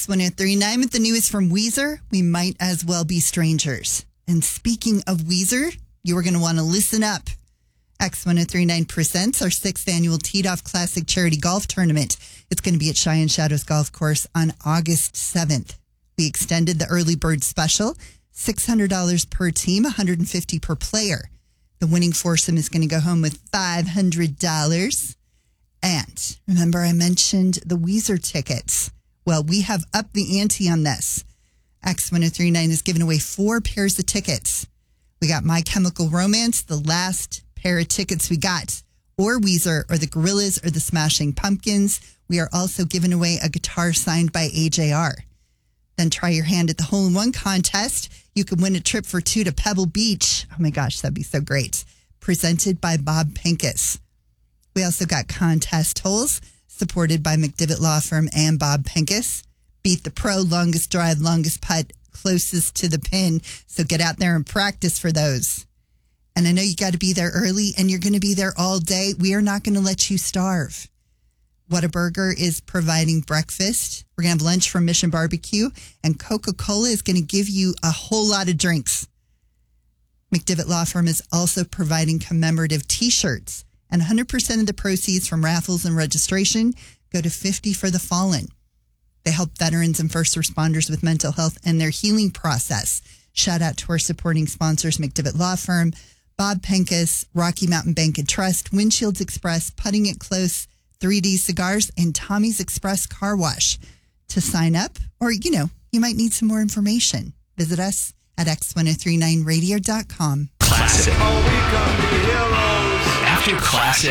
X1039 with the news from Weezer. We might as well be strangers. And speaking of Weezer, you are going to want to listen up. X1039 presents our 6th annual Teed Off Classic Charity Golf Tournament. It's going to be at Cheyenne Shadows Golf Course on August 7th. We extended the early bird special, $600 per team, $150 per player. The winning foursome is going to go home with $500. And remember, I mentioned the Weezer tickets. Well, we have upped the ante on this. X1039 is giving away 4 pairs of tickets. We got My Chemical Romance, the last pair of tickets we got, or Weezer, or the Gorillaz, or the Smashing Pumpkins. We are also giving away a guitar signed by AJR. Then try your hand at the hole-in-one contest. You can win a trip for 2 to Pebble Beach. Oh my gosh, that'd be so great. Presented by Bob Pincus. We also got contest holes supported by McDivitt Law Firm and Bob Pincus. Beat the pro, longest drive, longest putt, closest to the pin. So get out there and practice for those. And I know you got to be there early and you're going to be there all day. We are not going to let you starve. Whataburger is providing breakfast. We're going to have lunch from Mission Barbecue, and Coca-Cola is going to give you a whole lot of drinks. McDivitt Law Firm is also providing commemorative T-shirts, and 100% of the proceeds from raffles and registration go to 50 for the Fallen. They help veterans and first responders with mental health and their healing process. Shout out to our supporting sponsors, McDivitt Law Firm, Bob Pincus, Rocky Mountain Bank and Trust, Windshields Express, Putting It Close, 3D Cigars, and Tommy's Express Car Wash. To sign up, or, you might need some more information, visit us at x1039radio.com. Classic. After Classic.